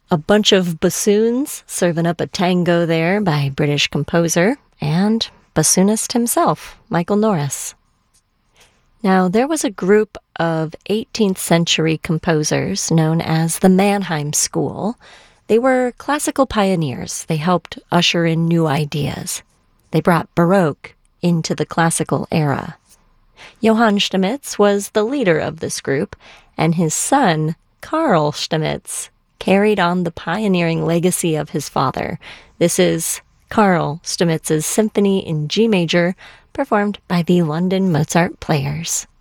A bunch of bassoons serving up a tango there by British composer and bassoonist himself, Michael Norris. Now, there was a group of 18th century composers known as the Mannheim School. They were classical pioneers. They helped usher in new ideas. They brought Baroque into the classical era. Johann Stamitz was the leader of this group, and his son, Carl Stamitz, carried on the pioneering legacy of his father. This is Carl Stamitz's Symphony in G major, performed by the London Mozart Players.